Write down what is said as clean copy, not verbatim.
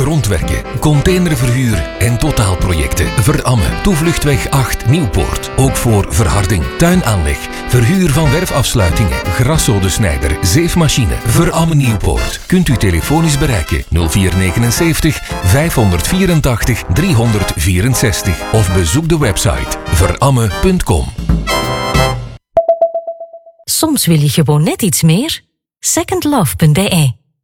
grondwerken, containerverhuur en totaalprojecten. Veramme, Toevluchtweg 8 Nieuwpoort. Ook voor verharding, tuinaanleg, verhuur van werfafsluitingen, graszodensnijder, zeefmachine. Veramme Nieuwpoort. Kunt u telefonisch bereiken 0479 584 364 of bezoek de website veramme.com. Soms wil je gewoon net iets meer. Secondlove.be